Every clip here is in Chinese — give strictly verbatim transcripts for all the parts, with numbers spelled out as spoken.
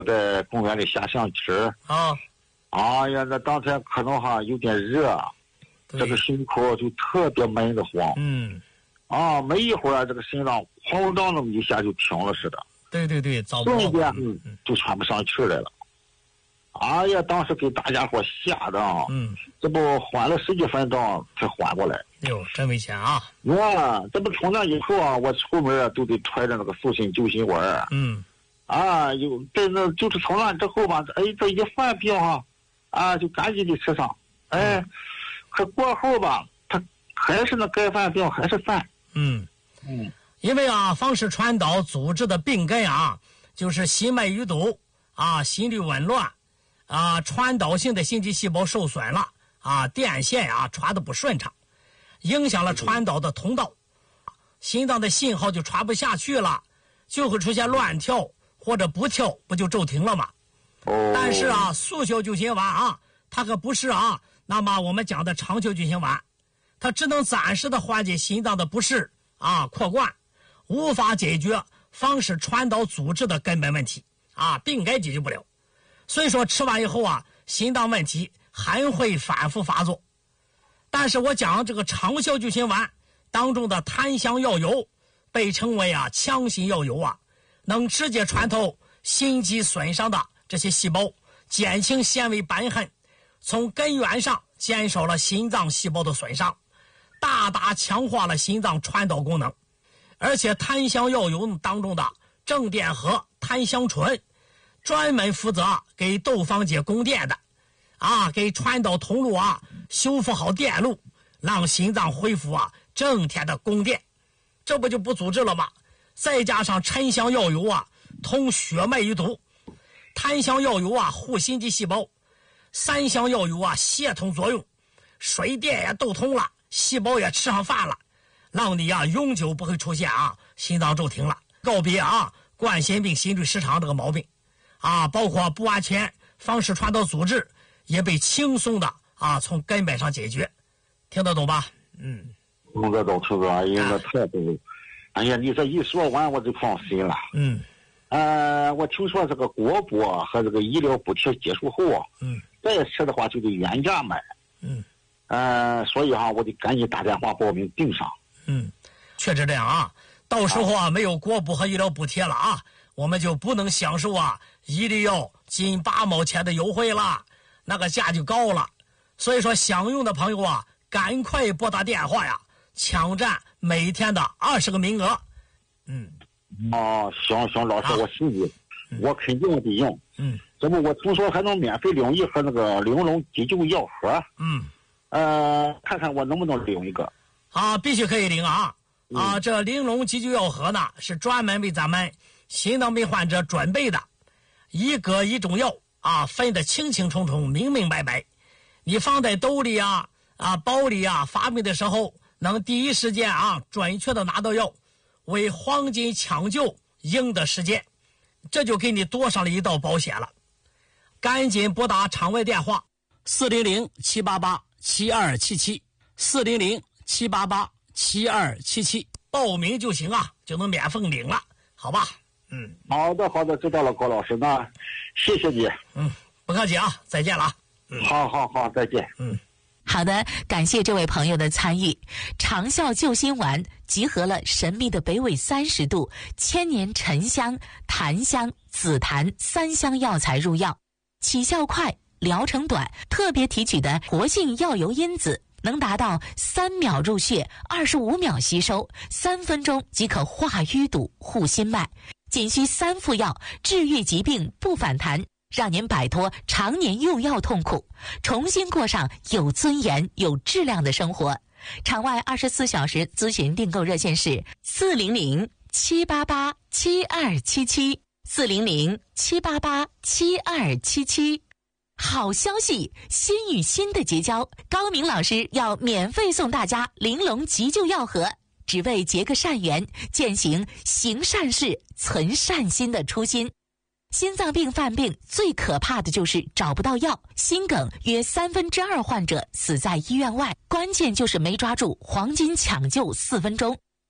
在公园里下象棋啊，哎呀，那当天可能哈有点热，这个心口就特别闷得慌。 嗯， 啊，没一会儿这个心脏哐当那么一下就停了似的。 对对对，早瞬间就喘不上气来了。哎呀，当时给大家伙吓得啊， 嗯， 这不缓了十几分钟才缓过来。 哟，真危险啊！ 哇，这不从那以后啊，我出门啊都得揣着那个复心救心丸。 嗯， 啊，有这那就是从那之后吧，哎，这一犯病哈，啊，就赶紧的吃上。哎，嗯、可过后吧，他还是那该犯病还是犯。 嗯嗯，因为啊，风湿传导组织的病根啊，就是心脉淤堵啊，心律紊乱啊，传导性的心肌细胞受损了啊，电线啊传的不顺畅，影响了传导的通道，心脏的信号就传不下去了，就会出现乱跳或者不跳，不就骤停了吗？ 哦。 但是啊，速效救心丸啊，它可不是啊，那么我们讲的长效救心丸，它只能暂时的缓解心脏的不适啊扩灌，无法解决风湿传导组织的根本问题啊，病根解决不了。所以说吃完以后啊，心脏问题还会反复发作。但是我讲这个长效救心丸当中的檀香药油，被称为啊强心药油啊，能直接穿透心肌损伤的这些细胞，减轻纤维瘢痕，从根源上减少了心脏细胞的损伤，大大强化了心脏传导功能。而且檀香药油当中的正电荷檀香醇，专门负责给窦房结供电的啊，给传导通路啊修复好电路，让心脏恢复啊正天的供电，这不就不阻滞了吗？再加上沉香药油啊通血脉淤堵，檀香药油啊护心肌细胞，三香药油啊协同作用，水电也都通了，细胞也吃上饭了，让你啊永久不会出现啊心脏骤停了，告别啊冠心病心律失常这个毛病啊，包括不完全风湿传导组织也被轻松的啊从根本上解决，听得懂吧？嗯， 听得懂，听得懂，哎呀，那太对了。哎呀，你这一说完我就放心了。 嗯， 呃，我听说这个国补和这个医疗补贴结束后啊， 嗯， 再吃的话就得原价买。 嗯， 呃，所以哈，我得赶紧打电话报名订上。 嗯，确实这样啊。到时候啊，没有国补和医疗补贴了啊，我们就不能享受啊一粒药仅八毛钱的优惠了，那个价就高了。所以说，想用的朋友啊，赶快拨打电话呀，抢占每天的二十个名额。嗯。 哦，行行，老师，啊、我信你，嗯、我肯定得用。 嗯。 这不，我听说还能免费领一盒那个玲珑急救药盒。 嗯。 呃，看看我能不能领一个。 啊，必须可以领啊！ 嗯、 啊，这玲珑急救药盒呢，是专门为咱们心脏病患者准备的，一个一种药啊，分得清清楚楚、明明白白。你放在兜里啊、啊包里啊，发病的时候能第一时间啊准确的拿到药，为黄金抢救赢得时间，这就给你多上了一道保险了。赶紧拨打场外电话四零零七八八七二七七四零零七八八七二七七报名就行啊，就能免费领了，好吧？嗯， 好的好的，知道了，高老师，那谢谢你。 嗯，不客气啊，再见了啊。 嗯，好好好，再见。 嗯。 好的，感谢这位朋友的参与。长效救心丸集合了神秘的北纬三十度、千年沉香、檀香、紫檀三香药材入药，起效快，疗程短，特别提取的活性药油因子能达到三秒入血，二十五秒吸收，三分钟即可化淤堵、护心脉，仅需三副药，治愈疾病不反弹，让您摆脱常年用药痛苦，重新过上有尊严、有质量的生活。场外二十四小时咨询订购热线是四零零七八八七二七七四零零七八八七二七七。好消息，心与心的结交，高明老师要免费送大家玲珑急救药盒，只为结个善缘，践行行善事、存善心的初心。心脏病犯病最可怕的就是找不到药，心梗约三分之二患者死在医院外，关键就是没抓住黄金抢救四分钟。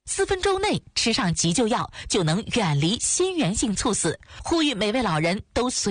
四分钟内吃上急救药，就能远离心源性猝死。呼吁每位老人都随